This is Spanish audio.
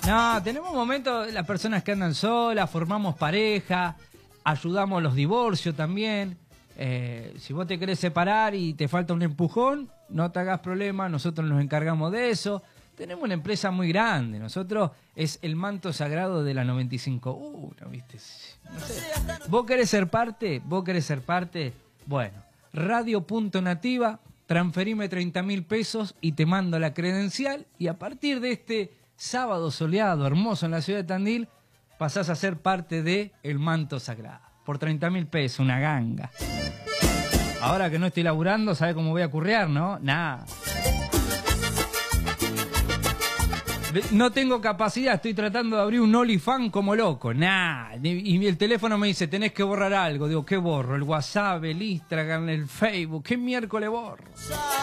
No, tenemos momentos, las personas que andan solas, formamos pareja, ayudamos a los divorcios también. Si vos te querés separar y te falta un empujón, no te hagas problema, nosotros nos encargamos de eso. Tenemos una empresa muy grande, nosotros es el manto sagrado de la 95.1, ¿viste? No sé. ¿Vos querés ser parte? Bueno, radio.nativa, transferime 30.000 pesos y te mando la credencial y a partir de este sábado soleado, hermoso en la ciudad de Tandil, pasás a ser parte de el manto sagrado. Por 30.000 pesos, una ganga. Ahora que no estoy laburando, ¿sabe cómo voy a currear, no? Nada. No tengo capacidad, estoy tratando de abrir un OnlyFans como loco. Nah. Y el teléfono me dice, tenés que borrar algo. Digo, ¿qué borro? El WhatsApp, el Instagram, el Facebook. ¿Qué miércoles borro?